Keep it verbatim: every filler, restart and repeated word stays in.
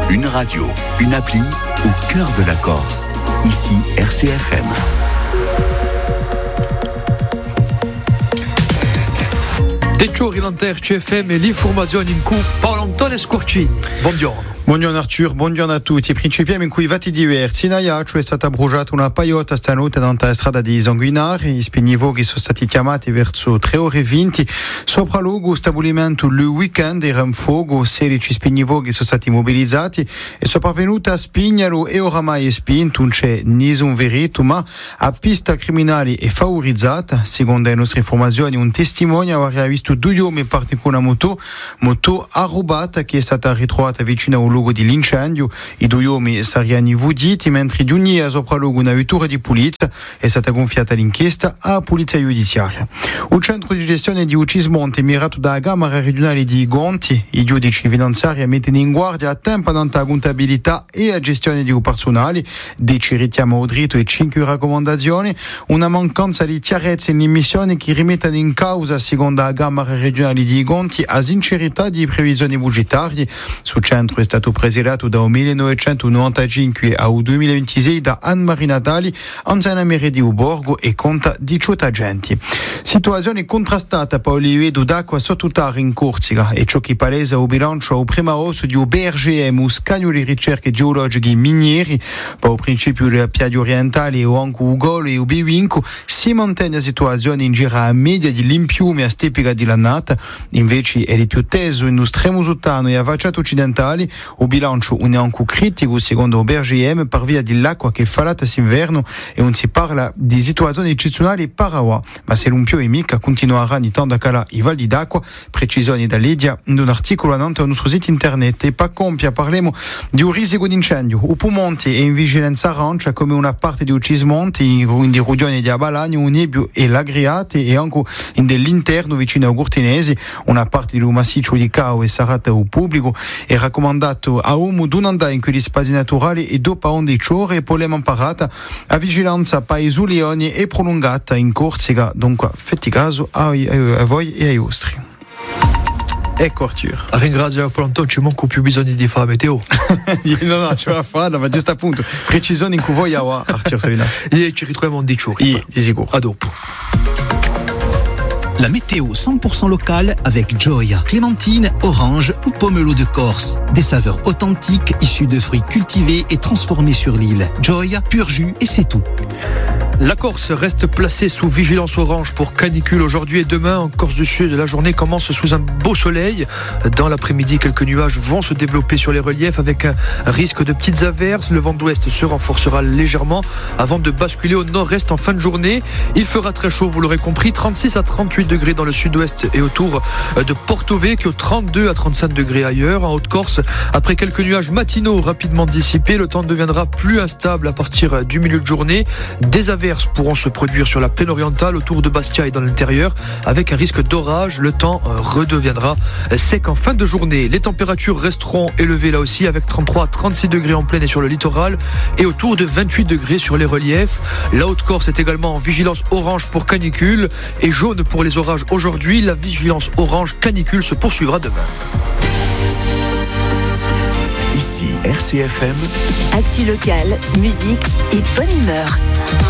Une radio, une appli au cœur de la Corse. Ici R C F M. Deccio Rilanter C F M e l'informazione in cui Paolo Antonio Scorcini. Buongiorno. Buongiorno Arthur, buongiorno a tutti. Principiamo in cui vati diversi. In Ajaccio è stata bruciata una paiota stanotte davanti alla strada di Sanguinari. I spignivoghi sono stati chiamati verso tre ore e venti. Sopra luogo stabilimento il weekend era in fuoco, sedici spignivoghi sono stati mobilizzati. È sopravvenuta a Spignalo e oramai è spinto, non c'è nessun verito, ma a pista criminale è favorizzata. Secondo le nostre informazioni, un testimone aveva visto due uomini parti con una moto, moto arrubata che è stata ritrovata vicino a un luogo di l'incendio. I due uomini saranno uditi, mentre di ogni sopra luogo una vettura di polizia è stata gonfiata l'inchiesta alla polizia giudiziaria. Un centro di gestione di Ucismonte mirato dalla Camera regionale di Gonti, i giudici finanziari mettono in guardia a tempo la contabilità e la gestione di personali, dieci richiamo dritto e cinque raccomandazioni, una mancanza di chiarezza in emissioni che rimettono in causa, secondo la Camera regionale di Gonti, la sincerità di previsioni budgetarie. Sul centro è stato presiedato dal millenovecentonovantacinque al duemilaventisei da Anne-Marie Natali, anziana mere di Uborgo, e conta diciotto agenti. Situazione contrastata per il livello d'acqua sottoterra in Corsica e ciò che palesa il bilancio al primo osso di B R G M, scagno di ricerche geologiche minieri, per il principio della piaggia orientale o anche Ugolo e Ubivinco, si mantiene la situazione in gira media di limpiume a stepica di lannata, invece è di più teso in estremo sottano e a facciata occidentali. Il bilancio non è ancora critico secondo il B R G M per via dell'acqua che falata d'inverno e non si parla di situazioni eccezionali per ora, ma se non più e mica continuerà ogni tanto a calare i valli d'acqua. Precisioni da Lidia in un articolo annuncio al nostro sito internet. E per compia parliamo di un rischio di incendio. Il Pumonte è in vigilanza arancia come una parte di Ucismonte, in di Rudione di Abalagno, un Nebbio e l'Agriate, e anche in dell'interno vicino a Gurtinesi, una parte del massiccio di Cao e Sarata al pubblico. È raccomandato a uomo di non andare in quegli spazi naturali e dopo undici ore e poi l'abbiamo imparata. La vigilanza paesulioni è prolungata in Corsica, dunque fate caso a, a, a voi e ai vostri. Ecco Arthur. Ringrazio Paolo Antonio, ci manco più bisogno di fare meteo. no, no, ce la farà, ma giusto appunto, precisione in cui voi a Arthur Salinas. E ci ritroviamo in dieci ore. Di sicuro. A dopo. La météo cent pour cent locale avec Joy. Clémentine, orange ou pomelo de Corse. Des saveurs authentiques issues de fruits cultivés et transformés sur l'île. Joy, pur jus et c'est tout. La Corse reste placée sous vigilance orange pour canicule aujourd'hui et demain. En Corse du Sud, la journée commence sous un beau soleil. Dans l'après-midi, quelques nuages vont se développer sur les reliefs avec un risque de petites averses. Le vent d'ouest se renforcera légèrement avant de basculer au nord-est en fin de journée. Il fera très chaud, vous l'aurez compris, trente-six à trente-huit degrés dans le sud-ouest et autour de Porto Vecchio, trente-deux à trente-cinq degrés ailleurs. En Haute-Corse, après quelques nuages matinaux rapidement dissipés, le temps deviendra plus instable à partir du milieu de journée. Des averses pourront se produire sur la plaine orientale autour de Bastia et dans l'intérieur avec un risque d'orage. Le temps redeviendra sec en fin de journée. Les températures resteront élevées là aussi avec trente-trois à trente-six degrés en plaine et sur le littoral et autour de vingt-huit degrés sur les reliefs. La Haute-Corse est également en vigilance orange pour canicule et jaune pour les orages aujourd'hui. La vigilance orange canicule se poursuivra demain. Ici R C F M. Actu locale, musique et bonne humeur.